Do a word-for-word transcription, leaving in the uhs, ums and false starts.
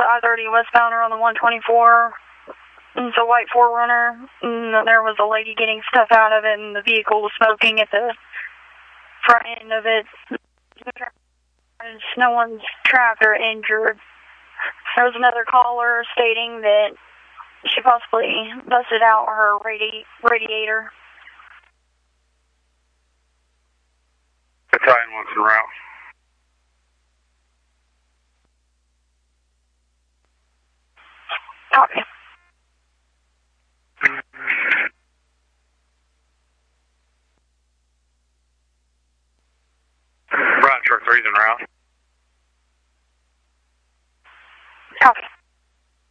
I thirty westbound on the one twenty-four. It's a white four runner. And there was a lady getting stuff out of it, and the vehicle was smoking at the front end of it. No one's trapped or injured. There was another caller stating that she possibly busted out her radi radiator. Battalion wants en route.